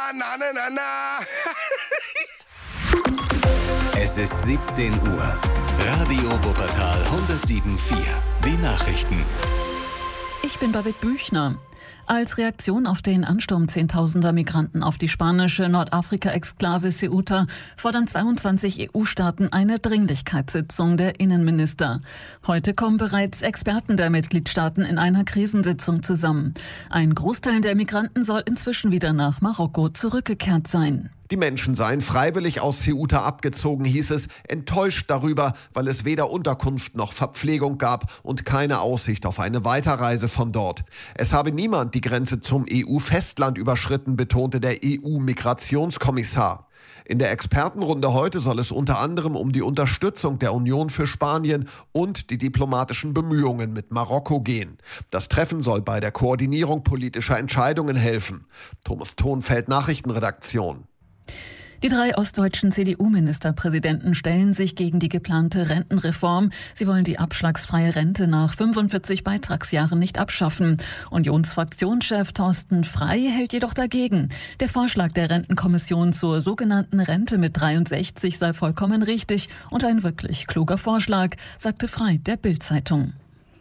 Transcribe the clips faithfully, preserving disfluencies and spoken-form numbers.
na, na, na, na. Es ist siebzehn Uhr. Radio Wuppertal hundertsieben Komma vier. Die Nachrichten. Ich bin Babette Büchner. Als Reaktion auf den Ansturm zehntausender Migranten auf die spanische Nordafrika-Exklave Ceuta fordern zweiundzwanzig E U-Staaten eine Dringlichkeitssitzung der Innenminister. Heute kommen bereits Experten der Mitgliedstaaten in einer Krisensitzung zusammen. Ein Großteil der Migranten soll inzwischen wieder nach Marokko zurückgekehrt sein. Die Menschen seien freiwillig aus Ceuta abgezogen, hieß es, enttäuscht darüber, weil es weder Unterkunft noch Verpflegung gab und keine Aussicht auf eine Weiterreise von dort. Es habe niemand die Grenze zum E U-Festland überschritten, betonte der E U-Migrationskommissar. In der Expertenrunde heute soll es unter anderem um die Unterstützung der Union für Spanien und die diplomatischen Bemühungen mit Marokko gehen. Das Treffen soll bei der Koordinierung politischer Entscheidungen helfen. Thomas Thonfeld, Nachrichtenredaktion. Die drei ostdeutschen C D U-Ministerpräsidenten stellen sich gegen die geplante Rentenreform. Sie wollen die abschlagsfreie Rente nach fünfundvierzig Beitragsjahren nicht abschaffen. Unionsfraktionschef Thorsten Frey hält jedoch dagegen. Der Vorschlag der Rentenkommission zur sogenannten Rente mit dreiundsechzig sei vollkommen richtig und ein wirklich kluger Vorschlag, sagte Frey der Bild-Zeitung.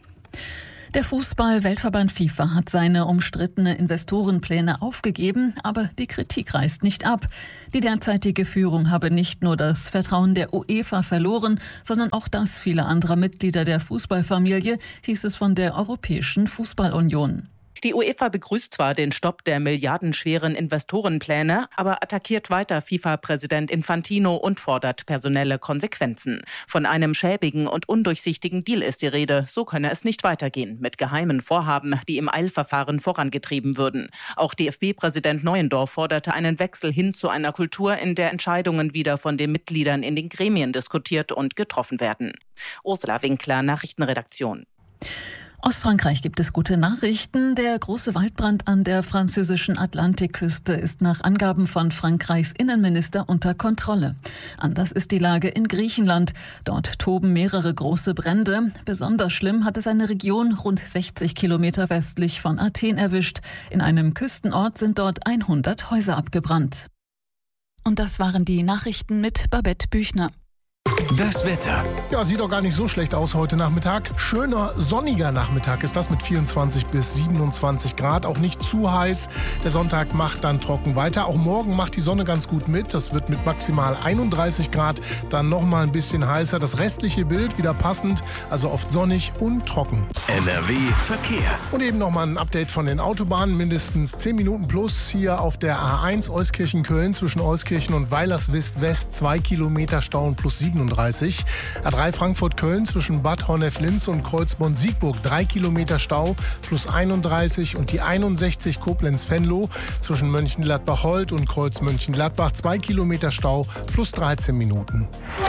Der Fußball-Weltverband FIFA hat seine umstrittene Investorenpläne aufgegeben, aber die Kritik reißt nicht ab. Die derzeitige Führung habe nicht nur das Vertrauen der UEFA verloren, sondern auch das vieler anderer Mitglieder der Fußballfamilie, hieß es von der Europäischen Fußballunion. Die UEFA begrüßt zwar den Stopp der milliardenschweren Investorenpläne, aber attackiert weiter FIFA-Präsident Infantino und fordert personelle Konsequenzen. Von einem schäbigen und undurchsichtigen Deal ist die Rede. So könne es nicht weitergehen, mit geheimen Vorhaben, die im Eilverfahren vorangetrieben würden. Auch D F B-Präsident Neuendorf forderte einen Wechsel hin zu einer Kultur, in der Entscheidungen wieder von den Mitgliedern in den Gremien diskutiert und getroffen werden. Ursula Winkler, Nachrichtenredaktion. Aus Frankreich gibt es gute Nachrichten. Der große Waldbrand an der französischen Atlantikküste ist nach Angaben von Frankreichs Innenminister unter Kontrolle. Anders ist die Lage in Griechenland. Dort toben mehrere große Brände. Besonders schlimm hat es eine Region rund sechzig Kilometer westlich von Athen erwischt. In einem Küstenort sind dort hundert Häuser abgebrannt. Und das waren die Nachrichten mit Babette Büchner. Das Wetter. Ja, sieht doch gar nicht so schlecht aus heute Nachmittag. Schöner, sonniger Nachmittag ist das mit vierundzwanzig bis siebenundzwanzig Grad. Auch nicht zu heiß. Der Sonntag macht dann trocken weiter. Auch morgen macht die Sonne ganz gut mit. Das wird mit maximal einunddreißig Grad dann nochmal ein bisschen heißer. Das restliche Bild wieder passend, also oft sonnig und trocken. N R W Verkehr. Und eben nochmal ein Update von den Autobahnen. Mindestens zehn Minuten plus hier auf der A eins Euskirchen-Köln zwischen Euskirchen und Weilerswist-West. zwei Kilometer Stau plus siebenunddreißig. A drei Frankfurt-Köln zwischen Bad Honnef-Linz und Kreuzborn-Siegburg drei Kilometer Stau plus einunddreißig und die einundsechzig Koblenz-Venlo zwischen Mönchengladbach-Holt und Kreuz-Mönchengladbach zwei Kilometer Stau plus dreizehn Minuten.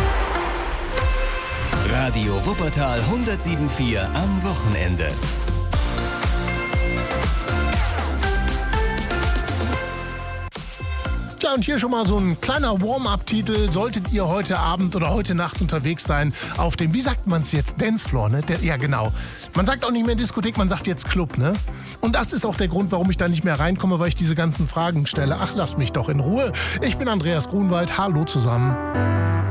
Radio Wuppertal hundertsieben Komma vier am Wochenende. Ja, und hier schon mal so ein kleiner Warm-up-Titel. Solltet ihr heute Abend oder heute Nacht unterwegs sein auf dem, wie sagt man es jetzt, Dancefloor, ne? Der, ja, genau. Man sagt auch nicht mehr Diskothek, man sagt jetzt Club, ne? Und das ist auch der Grund, warum ich da nicht mehr reinkomme, weil ich diese ganzen Fragen stelle. Ach, lass mich doch in Ruhe. Ich bin Andreas Grunwald. Hallo zusammen.